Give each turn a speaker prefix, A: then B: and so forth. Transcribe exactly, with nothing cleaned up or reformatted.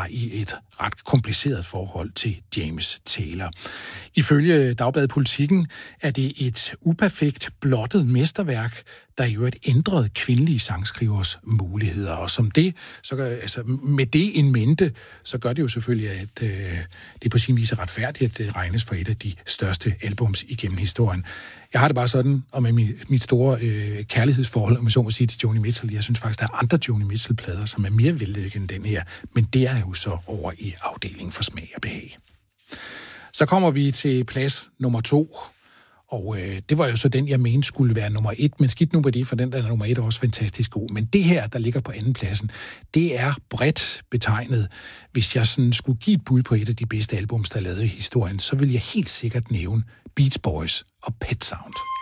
A: i et ret kompliceret forhold til James Taylor. Ifølge Dagbladet Politikken er det et uperfekt blottet mesterværk, der i øvrigt ændrede kvindelige sangskrivers muligheder. Og som det, så gør, altså med det en mente, så gør det jo selvfølgelig, at øh, det på sin vis er retfærdigt, at det regnes for et af de største albums igennem historien. Jeg har det bare sådan, og med mit, mit store øh, kærlighedsforhold, om jeg så må sige, til Joni Mitchell, jeg synes faktisk, der er andre Joni Mitchell-plader, som er mere vellykket end den her, men det er jo så over i afdelingen for smag og behag. Så kommer vi til plads nummer to, og øh, det var jo så den, jeg mente skulle være nummer et, men skidt nu på det, for den der er nummer et er også fantastisk god. Men det her, der ligger på anden pladsen, det er bredt betegnet. Hvis jeg sådan skulle give et bud på et af de bedste albums, der er lavet i historien, så vil jeg helt sikkert nævne Beach Boys og Pet Sound.